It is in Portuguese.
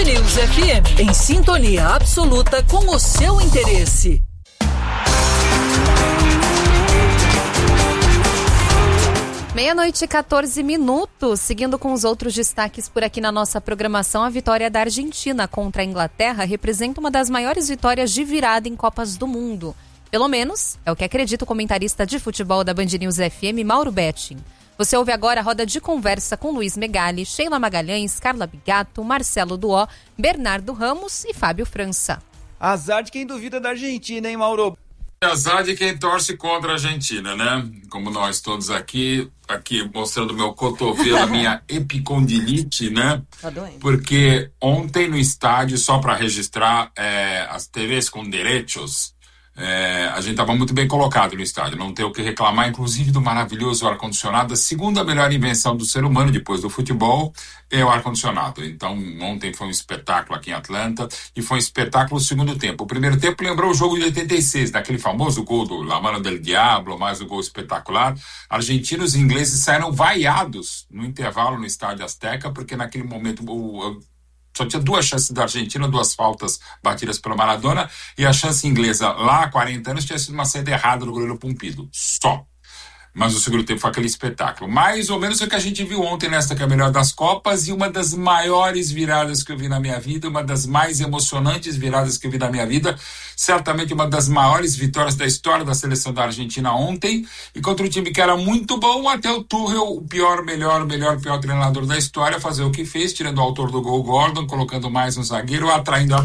News FM, em sintonia absoluta com o seu interesse. Meia-noite e 14 minutos, seguindo com os outros destaques por aqui na nossa programação, a vitória da Argentina contra a Inglaterra representa uma das maiores vitórias de virada em Copas do Mundo. Pelo menos, é o que acredita o comentarista de futebol da Band News FM, Mauro Betting. Você ouve agora a roda de conversa com Luiz Megali, Sheila Magalhães, Carla Bigato, Marcelo Duó, Bernardo Ramos e Fábio França. Azar de quem duvida da Argentina, hein, Mauro? Azar de quem torce contra a Argentina, né? Como nós todos aqui mostrando meu cotovelo, a minha epicondilite, né? Tá doendo. Porque ontem no estádio, só para registrar, as TVs com direitos, a gente estava muito bem colocado no estádio, não tem o que reclamar, inclusive do maravilhoso ar-condicionado, a segunda melhor invenção do ser humano depois do futebol é o ar-condicionado. Então ontem foi um espetáculo aqui em Atlanta e foi um espetáculo o segundo tempo. O primeiro tempo lembrou o jogo de 86, daquele famoso gol do La Mano del Diablo, mais o gol espetacular. Argentinos e ingleses saíram vaiados no intervalo no estádio Azteca, porque naquele momento só tinha duas chances da Argentina, duas faltas batidas pelo Maradona, e a chance inglesa lá há 40 anos tinha sido uma saída errada do goleiro Pumpido. Só. Mas o segundo tempo foi aquele espetáculo. Mais ou menos o que a gente viu ontem nesta que é a melhor das Copas, e uma das maiores viradas que eu vi na minha vida, uma das mais emocionantes viradas que eu vi na minha vida, certamente uma das maiores vitórias da história da seleção da Argentina ontem, e contra um time que era muito bom, até o Tuchel, o pior treinador da história, fazer o que fez, tirando o autor do gol, Gordon, colocando mais um zagueiro, atraindo a